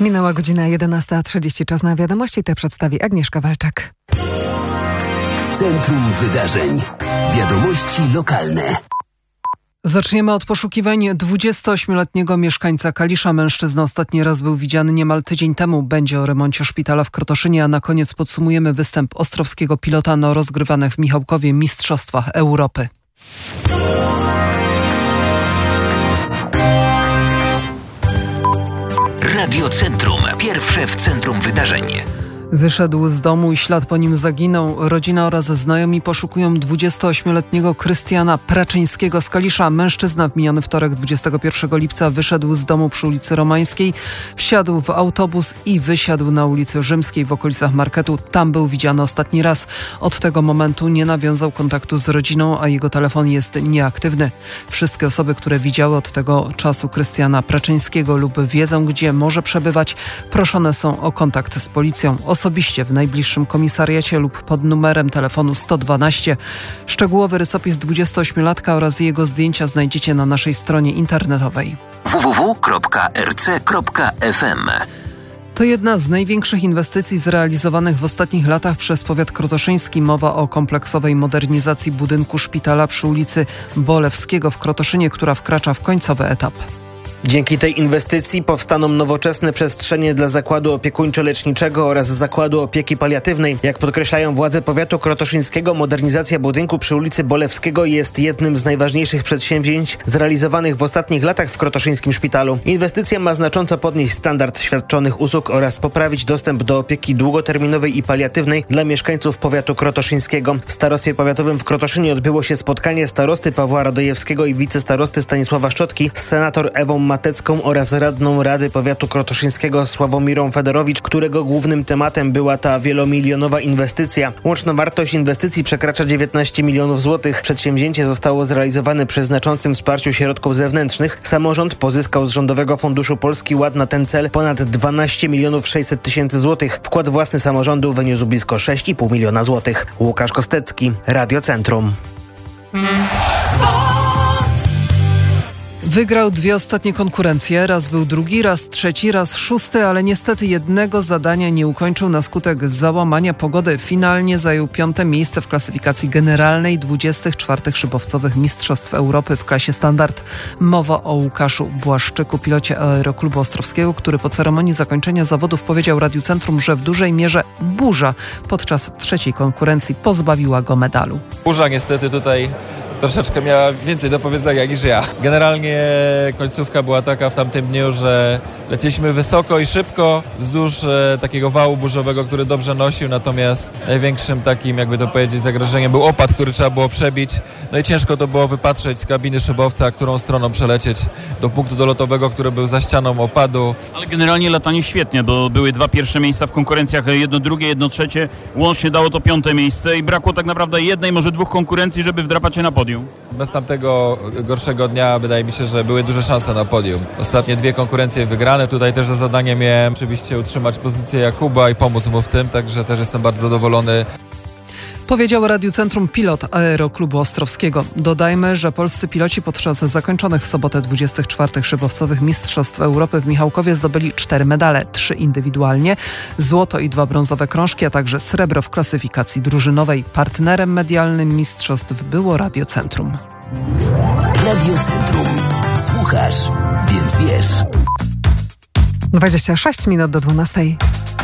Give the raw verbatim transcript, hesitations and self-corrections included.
Minęła godzina jedenasta trzydzieści. Czas na wiadomości. Te przedstawi Agnieszka Walczak. W centrum wydarzeń. Wiadomości lokalne. Zaczniemy od poszukiwań dwudziestoośmioletniego mieszkańca Kalisza. Mężczyzna ostatni raz był widziany niemal tydzień temu. Będzie o remoncie szpitala w Krotoszynie, a na koniec podsumujemy występ ostrowskiego pilota na rozgrywanych w Michałkowie Mistrzostwach Europy. Radio Centrum. Pierwsze w centrum wydarzeń. Wyszedł z domu i ślad po nim zaginął. Rodzina oraz znajomi poszukują dwudziestoośmioletniego Krystiana Praczyńskiego z Kalisza. Mężczyzna w miniony wtorek dwudziestego pierwszego lipca wyszedł z domu przy ulicy Romańskiej, wsiadł w autobus i wysiadł na ulicy Rzymskiej w okolicach marketu. Tam był widziany ostatni raz. Od tego momentu nie nawiązał kontaktu z rodziną, a jego telefon jest nieaktywny. Wszystkie osoby, które widziały od tego czasu Krystiana Praczyńskiego lub wiedzą, gdzie może przebywać, proszone są o kontakt z policją. Osobiście w najbliższym komisariacie lub pod numerem telefonu sto dwanaście. Szczegółowy rysopis dwudziestoośmiolatka oraz jego zdjęcia znajdziecie na naszej stronie internetowej w w w kropka r c kropka f m. To jedna z największych inwestycji zrealizowanych w ostatnich latach przez powiat krotoszyński. Mowa o kompleksowej modernizacji budynku szpitala przy ulicy Bolewskiego w Krotoszynie, która wkracza w końcowy etap. Dzięki tej inwestycji powstaną nowoczesne przestrzenie dla zakładu opiekuńczo-leczniczego oraz zakładu opieki paliatywnej. Jak podkreślają władze powiatu krotoszyńskiego, modernizacja budynku przy ulicy Bolewskiego jest jednym z najważniejszych przedsięwzięć zrealizowanych w ostatnich latach w krotoszyńskim szpitalu. Inwestycja ma znacząco podnieść standard świadczonych usług oraz poprawić dostęp do opieki długoterminowej i paliatywnej dla mieszkańców powiatu krotoszyńskiego. W starostwie powiatowym w Krotoszynie odbyło się spotkanie starosty Pawła Radojewskiego i wicestarosty Stanisława Szczotki z senator Ewą Matecką oraz radną Rady Powiatu Krotoszyńskiego Sławomirą Federowicz, którego głównym tematem była ta wielomilionowa inwestycja. Łączna wartość inwestycji przekracza dziewiętnaście milionów złotych. Przedsięwzięcie zostało zrealizowane przy znaczącym wsparciu środków zewnętrznych. Samorząd pozyskał z Rządowego Funduszu Polski Ład na ten cel ponad dwanaście milionów sześćset tysięcy złotych. Wkład własny samorządu wyniósł blisko sześć i pół miliona złotych. Łukasz Kostecki, Radio Centrum. Wygrał dwie ostatnie konkurencje. Raz był drugi, raz trzeci, raz szósty, ale niestety jednego zadania nie ukończył na skutek załamania pogody. Finalnie zajął piąte miejsce w klasyfikacji generalnej dwudziestych czwartych szybowcowych Mistrzostw Europy w klasie standard. Mowa o Łukaszu Błaszczyku, pilocie Aeroklubu Ostrowskiego, który po ceremonii zakończenia zawodów powiedział Radiu Centrum, że w dużej mierze burza podczas trzeciej konkurencji pozbawiła go medalu. Burza niestety tutaj troszeczkę miała więcej do powiedzenia niż ja. Generalnie końcówka była taka w tamtym dniu, że leciliśmy wysoko i szybko wzdłuż e, takiego wału burzowego, który dobrze nosił, natomiast największym takim, jakby to powiedzieć, zagrożeniem był opad, który trzeba było przebić. No i ciężko to było wypatrzeć z kabiny szybowca, którą stroną przelecieć do punktu dolotowego, który był za ścianą opadu. Ale generalnie latanie świetnie, bo były dwa pierwsze miejsca w konkurencjach, jedno drugie, jedno trzecie. Łącznie dało to piąte miejsce i brakło tak naprawdę jednej, może dwóch konkurencji, żeby wdrapać się na podium. Bez tamtego gorszego dnia wydaje mi się, że były duże szanse na podium. Ostatnie dwie konkurencje wygrane. Tutaj też za zadanie miałem oczywiście utrzymać pozycję Jakuba i pomóc mu w tym, także też jestem bardzo zadowolony. Powiedział Radiu Centrum pilot Aeroklubu Ostrowskiego. Dodajmy, że polscy piloci podczas zakończonych w sobotę dwudziestych czwartych szybowcowych Mistrzostw Europy w Michałkowie zdobyli cztery medale, trzy indywidualnie, złoto i dwa brązowe krążki, a także srebro w klasyfikacji drużynowej. Partnerem medialnym mistrzostw było Radio Centrum. Radio Centrum. Słuchasz, więc wiesz. dwadzieścia sześć minut do dwunastej.